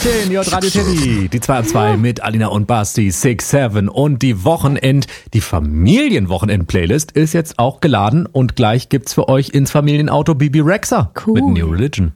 16, ihr hört Radio Teddy. Die 2 und 2 mit Alina und Basti, 6, 7 und die Familienwochenend-Playlist ist jetzt auch geladen und gleich gibt's für euch ins Familienauto Bibi Rexha mit New Religion.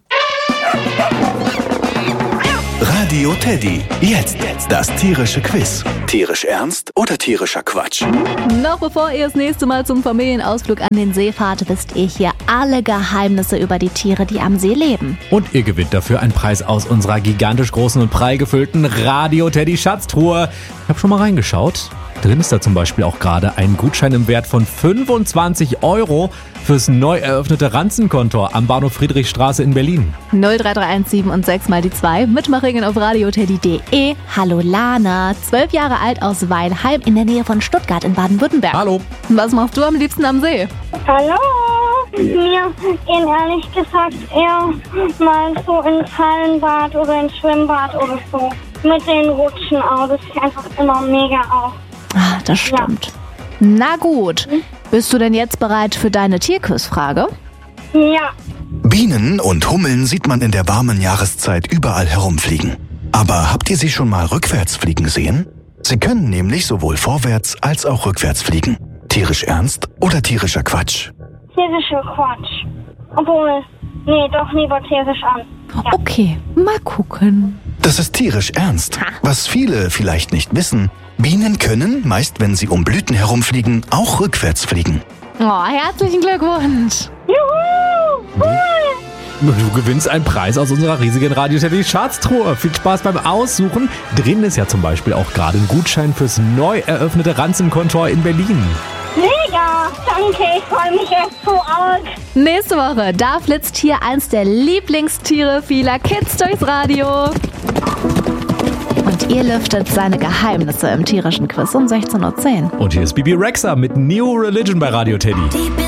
Radio Teddy. Jetzt das tierische Quiz. Tierisch ernst oder tierischer Quatsch? Noch bevor ihr das nächste Mal zum Familienausflug an den See fahrt, wisst ihr hier alle Geheimnisse über die Tiere, die am See leben. Und ihr gewinnt dafür einen Preis aus unserer gigantisch großen und prall gefüllten Radio Teddy Schatztruhe. Ich habe schon mal reingeschaut. Drin ist da zum Beispiel auch gerade ein Gutschein im Wert von 25 € fürs neu eröffnete Ranzenkonto am Bahnhof Friedrichstraße in Berlin. 03317 und 6 mal die 2. Mitmachregeln auf radioteddy.de. Hallo Lana, 12 Jahre alt aus Weilheim in der Nähe von Stuttgart in Baden-Württemberg. Hallo. Was machst du am liebsten am See? Hallo! Mir gehen ehrlich gesagt eher mal so ins Hallenbad oder ins Schwimmbad oder so. Mit den Rutschen auch. Das ist einfach immer mega auch. Ah, das stimmt. Ja. Na gut. Bist du denn jetzt bereit für deine Tierquizfrage? Ja. Bienen und Hummeln sieht man in der warmen Jahreszeit überall herumfliegen. Aber habt ihr sie schon mal rückwärts fliegen sehen? Sie können nämlich sowohl vorwärts als auch rückwärts fliegen. Tierisch ernst oder tierischer Quatsch? Tierischer Quatsch. Obwohl, nee, doch lieber tierisch an. Ja. Okay, mal gucken. Das ist tierisch ernst. Was viele vielleicht nicht wissen: Bienen können, meist wenn sie um Blüten herumfliegen, auch rückwärts fliegen. Oh, herzlichen Glückwunsch. Juhu! Cool! Du gewinnst einen Preis aus unserer riesigen Radio Teddy Schatztruhe. Viel Spaß beim Aussuchen. Drin ist ja zum Beispiel auch gerade ein Gutschein fürs neu eröffnete Ranzenkontor in Berlin. Mega! Danke, ich freue mich echt so arg. Nächste Woche, da flitzt hier eins der Lieblingstiere vieler Kids durchs Radio. Und ihr lüftet seine Geheimnisse im tierischen Quiz um 16:10 Uhr. Und hier ist Bibi Rexha mit New Religion bei Radio Teddy.